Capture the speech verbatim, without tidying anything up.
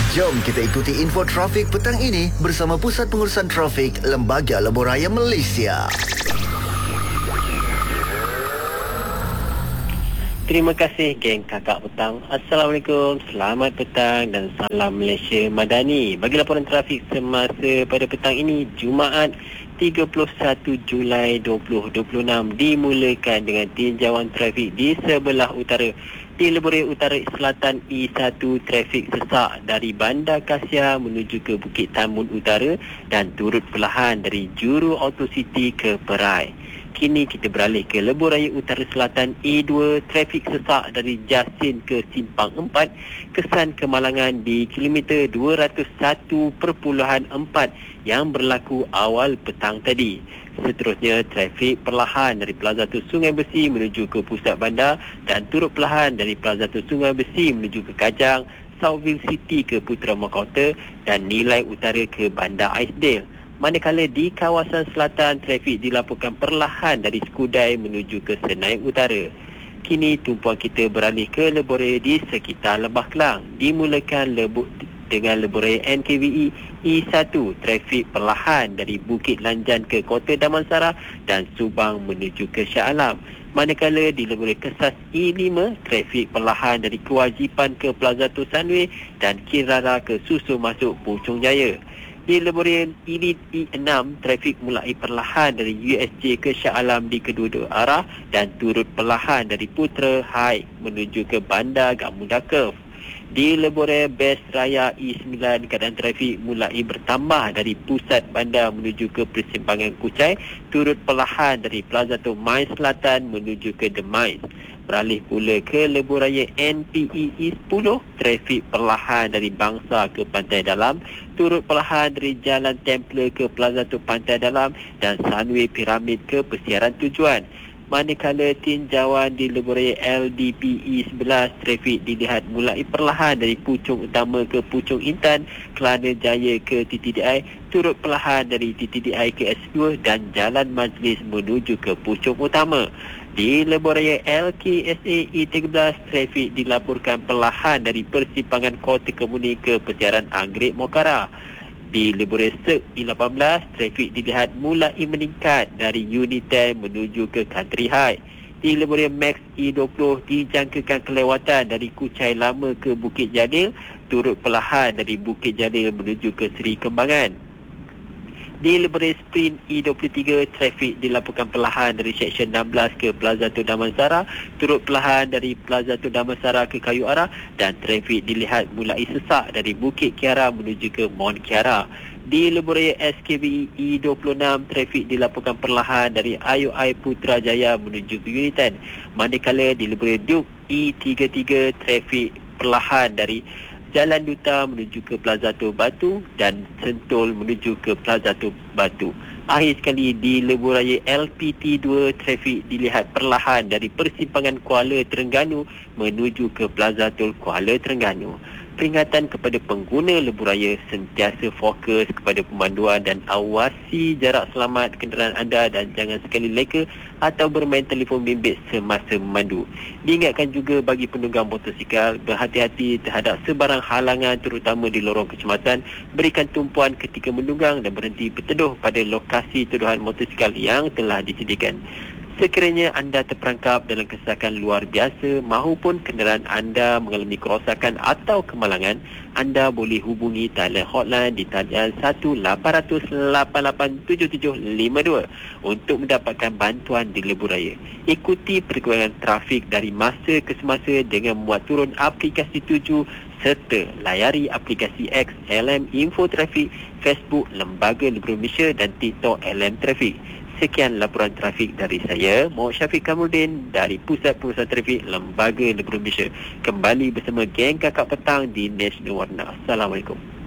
Jom kita ikuti info trafik petang ini bersama Pusat Pengurusan Trafik Lembaga Lebuh Raya Malaysia. Terima kasih geng kakak petang. Assalamualaikum, selamat petang dan salam Malaysia Madani. Bagi laporan trafik semasa pada petang ini, Jumaat tiga puluh satu Julai dua ribu dua puluh enam dimulakan dengan tinjauan trafik di sebelah utara. Di Lebuh Raya Utara Selatan E satu, trafik sesak dari Bandar Kasia menuju ke Bukit Tamun Utara dan turut perlahan dari Juru Auto City ke Perai. Kini kita beralih ke Lebuh Raya Utara Selatan E dua, trafik sesak dari Jasin ke Simpang empat, kesan kemalangan di kilometer dua ratus satu perpuluhan empat yang berlaku awal petang tadi. Seterusnya, trafik perlahan dari Plaza Tu Sungai Besi menuju ke pusat bandar dan turut perlahan dari Plaza Tu Sungai Besi menuju ke Kajang, Southville City ke Putra Mahkota dan Nilai Utara ke Bandar Aisdale. Manakala di kawasan selatan, trafik dilaporkan perlahan dari Skudai menuju ke Senayan Utara. Kini tumpuan kita beralih ke Lebuh Raya di sekitar Lebah Kelang. Dimulakan Lebuh dengan Lebuh Raya N K V E E satu, trafik perlahan dari Bukit Lanjan ke Kota Damansara dan Subang menuju ke Shah Alam. Manakala di Lebuh Raya Kesas E lima, trafik perlahan dari Kewajipan ke Plaza Tu Sunway dan Kirara ke Susu masuk Puchong Jaya. Di Lebuh Raya Elite E enam, trafik mulai perlahan dari U S J ke Shah Alam di kedua-dua arah dan turut perlahan dari Putra High menuju ke Bandar Gamunda Curve. Di Lebuh Raya Best Raya E sembilan, keadaan trafik mulai bertambah dari pusat bandar menuju ke persimpangan Kuchai, turut perlahan dari Plaza Tu Mines Selatan menuju ke The Mines. Beralih pula ke Lebuh Raya N P E E sepuluh, trafik perlahan dari Bangsa ke Pantai Dalam, turut perlahan dari Jalan Templar ke Plaza Tu Pantai Dalam dan Sunway Piramid ke persiaran tujuan. Manakala tinjauan di Lebuh Raya L D P E sebelas, trafik dilihat mulai perlahan dari Puchong Utama ke Puchong Intan, Kelana Jaya ke T T D I, turut perlahan dari T T D I ke S dua dan Jalan Majlis menuju ke Puchong Utama. Di Lebuh Raya L K S A E tiga belas, trafik dilaporkan perlahan dari persimpangan Kota Kemuni ke persiaran Anggrek Mokara. Di Lebuh Raya Sek E lapan belas, trafik dilihat mulai meningkat dari Uniten menuju ke Country High. Di Lebuh Raya Max E dua puluh, dijangkakan kelewatan dari Kuchai Lama ke Bukit Jalil, turut perlahan dari Bukit Jalil menuju ke Seri Kembangan. Di Lebuh Raya Sprint E dua puluh tiga, trafik dilaporkan perlahan dari Seksyen enam belas ke Plaza Tu Damansara, turut perlahan dari Plaza Tu Damansara ke Kayu Arah dan trafik dilihat mulai sesak dari Bukit Kiara menuju ke Mount Kiara. Di Lebuh Raya S K V E dua puluh enam, trafik dilaporkan perlahan dari I O I Putrajaya menuju ke Uniten. Manakala di Lebuh Raya Duke E tiga puluh tiga, trafik perlahan dari Jalan Duta menuju ke Plaza Tu Batu dan Sentul menuju ke Plaza Tu Batu. Akhir sekali di Lebuh Raya L P T dua, trafik dilihat perlahan dari persimpangan Kuala Terengganu menuju ke Plaza Tu Kuala Terengganu. Peringatan kepada pengguna Lebuh Raya sentiasa fokus kepada pemanduan dan awasi jarak selamat kenderaan anda dan jangan sekali leka atau bermain telefon bimbit semasa memandu. Diingatkan juga bagi penunggang motosikal berhati-hati terhadap sebarang halangan terutama di lorong kecamatan, berikan tumpuan ketika menunggang dan berhenti berteduh pada lokasi tuduhan motosikal yang telah disediakan. Sekiranya anda terperangkap dalam kesesakan luar biasa mahupun kenderaan anda mengalami kerosakan atau kemalangan, anda boleh hubungi talian hotline di talian satu lapan kosong kosong lapan lapan tujuh tujuh lima dua untuk mendapatkan bantuan di Lebuh Raya. Ikuti perkembangan trafik dari masa ke semasa dengan muat turun aplikasi tujuh serta layari aplikasi X L M Info Trafik, Facebook Lembaga Lebuh Malaysia dan TikTok L M Trafik. Sekian laporan trafik dari saya, Muhammad Syafiq Kamruddin dari Pusat Pengurusan Trafik Lembaga Lebuh Malaysia. Kembali bersama geng kakak petang di National Warna. Assalamualaikum.